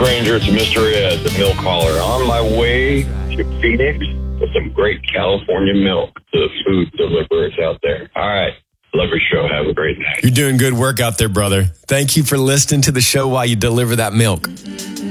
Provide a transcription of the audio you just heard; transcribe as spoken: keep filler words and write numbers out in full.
Granger. It's Mister Ed, the milk hauler. On my way to Phoenix with some great California milk to the food deliverers out there. All right. Love your show. Have a great night. You're doing good work out there, brother. Thank you for listening to the show while you deliver that milk.